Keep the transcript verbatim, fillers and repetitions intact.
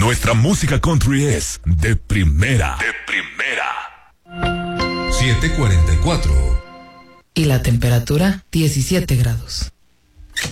Nuestra música country es de primera. De primera. siete cuarenta y cuatro. Y la temperatura, diecisiete grados.